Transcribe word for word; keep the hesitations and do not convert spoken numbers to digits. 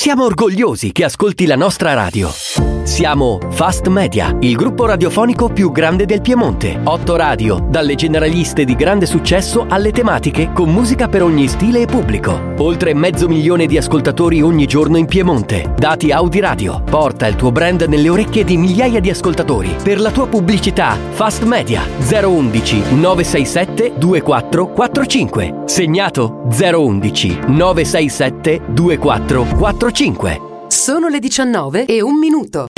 Siamo orgogliosi che ascolti la nostra radio. Siamo Fast Media, il gruppo radiofonico più grande del Piemonte. Otto radio, dalle generaliste di grande successo alle tematiche con musica per ogni stile e pubblico. Oltre mezzo milione di ascoltatori ogni giorno in Piemonte. Dati Audi Radio. Porta il tuo brand nelle orecchie di migliaia di ascoltatori. Per la tua pubblicità, Fast Media zero undici nove sei sette due quattro quattro cinque. Segnato zero undici nove sei sette due quattro quattro cinque. Sono le diciannove e un minuto.